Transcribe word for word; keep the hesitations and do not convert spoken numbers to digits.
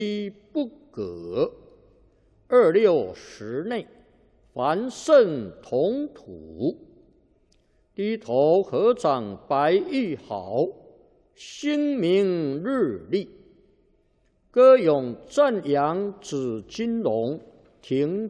一不革，二六十内，凡圣同土。低头合掌白玉好，星明日丽。歌咏赞扬紫金龙，庭